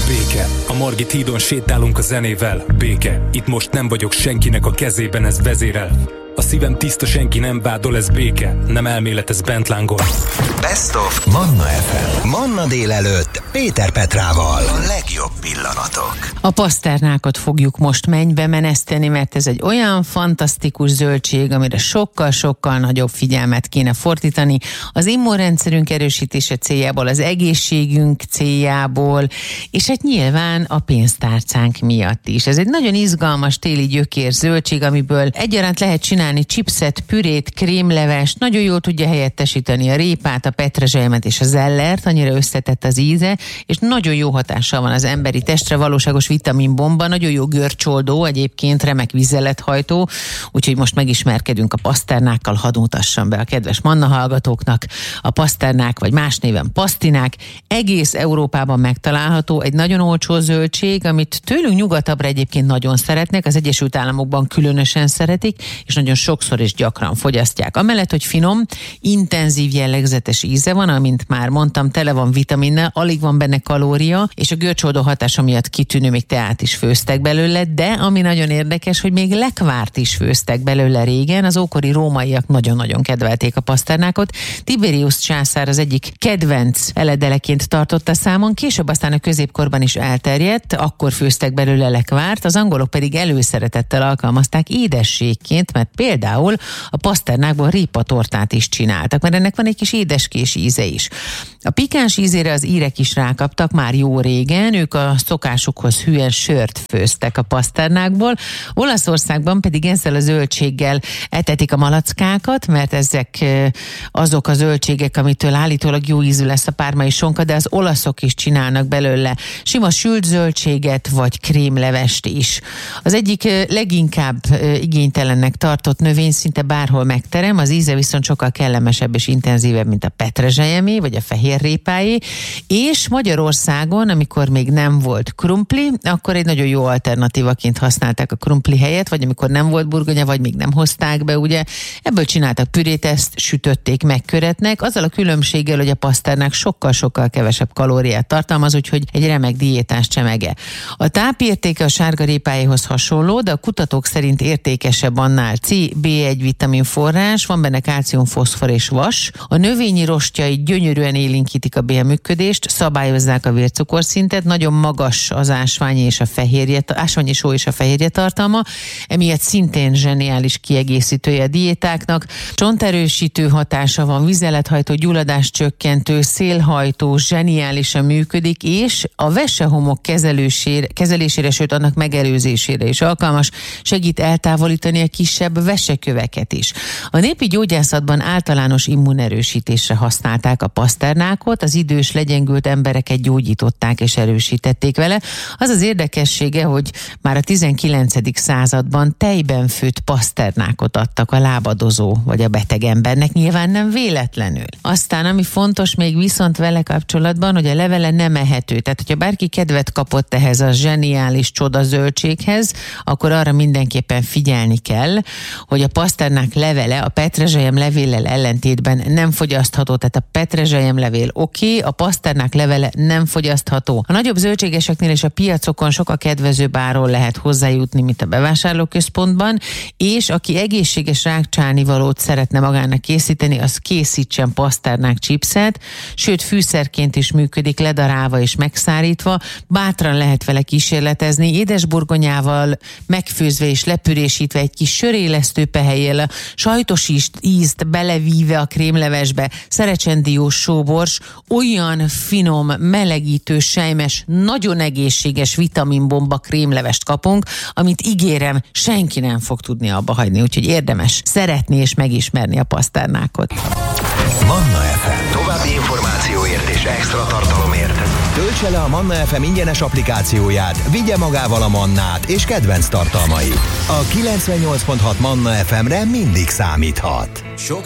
Béke, a Margit hídon sétálunk a zenével. Béke, itt most nem vagyok senkinek a kezében, ez vezérel. A szívem tiszta, senki nem vádol, ez béke. Nem elmélet, ez bent lángol. Best of Manna FM. Manna délelőtt Péter Petrával. A legjobb pillanatok. A paszternákot fogjuk most mennybe meneszteni, mert ez egy olyan fantasztikus zöldség, amire sokkal-sokkal nagyobb figyelmet kéne fordítani. Az immunrendszerünk erősítése céljából, az egészségünk céljából, és hát nyilván a pénztárcánk miatt is. Ez egy nagyon izgalmas téli gyökér zöldség, amiből egyaránt lehet csinálni chipset, pürét, krémlevest, nagyon jól tudja helyettesíteni a répát, a petrezselymet és a zellert, annyira összetett az íze, és nagyon jó hatással van az emberi testre, valóságos vitaminbomba, nagyon jó görcsoldó, egyébként remek vizelethajtó, úgyhogy most megismerkedünk a paszternákkal, hadd mutassam be a kedves Manna hallgatóknak. A paszternák, vagy más néven pasztinák, egész Európában megtalálható, egy nagyon olcsó zöldség, amit tőlünk nyugatabbra egyébként nagyon szeretnek, az Egyesült Államokban különösen szeretik, és nagyon sokszor és gyakran fogyasztják. Amellett, hogy finom, intenzív jellegzetes íze van, amint már mondtam, tele van vitaminnel, alig van benne kalória, és a görcsoldó hatása miatt kitűnő, még teát is főztek belőle, de ami nagyon érdekes, hogy még lekvárt is főztek belőle régen, az ókori rómaiak nagyon-nagyon kedvelték a paszternákot. Tiberius császár az egyik kedvenc eledeleként tartotta számon, később aztán a középkorban is elterjedt, akkor főztek belőle lekvárt, az angolok pedig előszeretettel alkalmazták édességként, mert például a paszternákból répatortát is csináltak, mert ennek van egy kis édeskés íze is. A pikáns ízére az írek is rákaptak már jó régen, ők a szokásukhoz hűen sört főztek a paszternákból. Olaszországban pedig ezzel a zöldséggel etetik a malackákat, mert ezek azok a zöldségek, amitől állítólag jó ízű lesz a pármai sonka, de az olaszok is csinálnak belőle sima sült zöldséget vagy krémlevest is. Az egyik leginkább igénytelennek tartott növény szinte bárhol megterem, az íze viszont sokkal kellemesebb és intenzívebb, mint a petrezselyemé, vagy a fehérrépáé, és Magyarországon, amikor még nem volt krumpli, akkor egy nagyon jó alternatívaként használták a krumpli helyet, vagy amikor nem volt burgonya, vagy még nem hozták be, ugye, ebből csináltak pürét, ezt sütötték meg köretnek, azzal a különbséggel, hogy a paszternák sokkal-sokkal kevesebb kalóriát tartalmaz, úgyhogy egy remek diétás csemege. A tápértéke a sárgarépáéhoz hasonló, de a kutatók szerint értékesebb annál. C, B1 vitamin forrás, van benne kálcium, foszfor és vas. A növényi rostjai gyönyörűen élénkítik a bélműködést, szabályozzák a vércukorszintet, nagyon magas az ásványi só és a fehérje tartalma, emiatt szintén zseniális kiegészítője a diétáknak. Csonterősítő hatása van, vizelethajtó, gyulladáscsökkentő, szélhajtó, zseniálisan működik, és a vesehomok kezelésére, sőt annak megelőzésére is alkalmas, segít eltávolítani a kisebb veseköveket is. A népi gyógyászatban általános immunerősítésre használták a paszternákot, az idős, legyengült embereket gyógyították és erősítették vele. Az az érdekessége, hogy már a 19. században tejben főtt paszternákot adtak a lábadozó vagy a beteg embernek, nyilván nem véletlenül. Aztán, ami fontos még viszont vele kapcsolatban, hogy a levele nem ehető. Tehát, hogyha bárki kedvet kapott ehhez a zseniális csoda zöldséghez, akkor arra mindenképpen figyelni kell, hogy a paszternák levele a petrezselyem levéllel ellentétben nem fogyasztható, tehát a petrezselyem levél oké, a paszternák levele nem fogyasztható. A nagyobb zöldségeseknél és a piacokon sokkal kedvezőbb áron lehet hozzájutni, mint a bevásárlóközpontban, és aki egészséges rákcsálnivalót szeretne magának készíteni, az készítsen paszternák chipset, sőt fűszerként is működik, ledarálva és megszárítva, bátran lehet vele kísérletezni, édesburgonyával megfőzve és lepürésítve, egy kis sörélesztő pehelyjel, a sajtos ízt belevíve a krémlevesbe, szerecsendiós sóbors, olyan finom, melegítő, sejmes, nagyon egészséges vitaminbomba krémlevest kapunk, amit ígérem, senki nem fog tudni abba hagyni, úgyhogy érdemes szeretni és megismerni a paszternákot. Manna FM. További információért és extra tartalomért töltse le a Manna FM ingyenes applikációját, vigye magával a mannát és kedvenc tartalmait. A 98.6 Manna FM-re mindig számíthat.